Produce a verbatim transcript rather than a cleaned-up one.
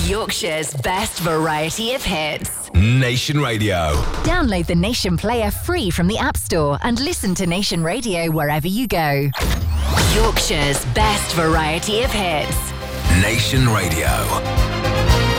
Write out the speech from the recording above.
Yorkshire's best variety of hits. Nation Radio. Download the Nation Player free from the App Store and listen to Nation Radio wherever you go. Yorkshire's best variety of hits. Nation Radio.